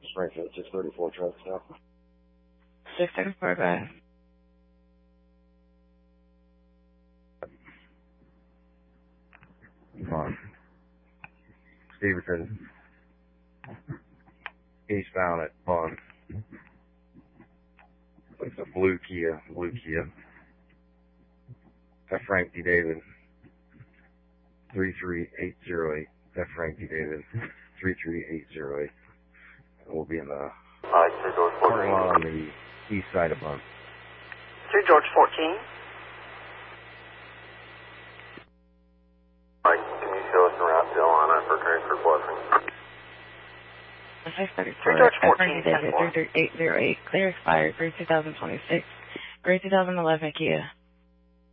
Springfield 634 traffic stop. 634, go ahead. On Stevenson, eastbound at Pond. It's a blue Kia. F. Frank D. David, 33808. F. Frank D. David, 33808. We'll be in the parking lot on the east side of Pond. 3 George 14. Mike, can you show us the route to Alana for transfer blessing? 634, F. Frank D. David, 33808. Clear expired, grade 2026. Grade 2011 Kia.